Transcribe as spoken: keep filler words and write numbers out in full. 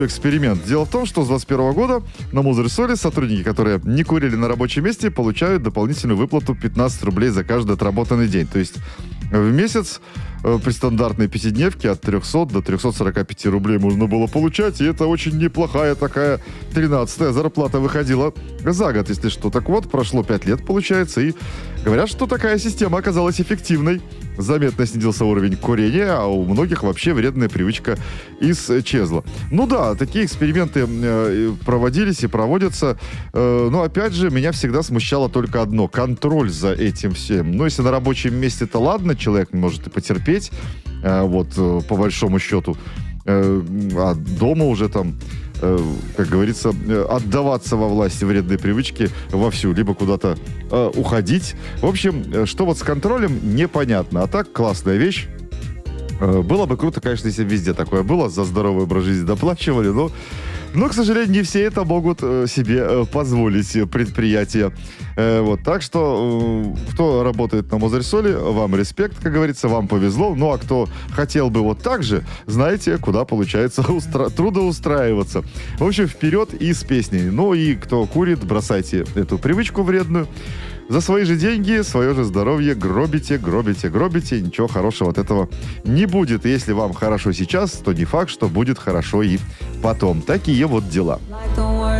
Эксперимент. Дело в том, что с двадцать первого года на Мозырь-Соли сотрудники, которые не курили на рабочем месте, получают дополнительную выплату пятнадцать рублей за каждый отработанный день. То есть в месяц э, при стандартной пятидневке от трехсот до трехсот сорока пяти рублей можно было получать, и это очень неплохая такая тринадцатая зарплата выходила за год, если что. Так вот, прошло пять лет, получается, и говорят, что такая система оказалась эффективной. Заметно снизился уровень курения, а у многих вообще вредная привычка исчезла. Ну да, такие эксперименты э, проводились и проводятся. Э, но опять же, меня всегда смущало только одно — контроль за этим всем. Ну, если на рабочем месте-то ладно, человек может и потерпеть, э, вот, э, по большому счету. Э, а дома уже там, э, как говорится, э, отдаваться во власти вредной привычки вовсю, либо куда-то э, уходить. В общем, э, что вот с контролем, непонятно. А так, классная вещь. Э, было бы круто, конечно, если везде такое было, за здоровый образ жизни доплачивали, но... Но, к сожалению, не все это могут э, себе э, позволить, э, предприятия. Э, вот, так что, э, кто работает на Мозырь-Соли, вам респект, как говорится, вам повезло. Ну, а кто хотел бы вот так же, знаете, куда, получается, устра- трудоустраиваться. В общем, вперед и с песней. Ну, и кто курит, бросайте эту привычку вредную. За свои же деньги, свое же здоровье гробите, гробите, гробите. Ничего хорошего от этого не будет. И если вам хорошо сейчас, то не факт, что будет хорошо и потом. Такие вот дела.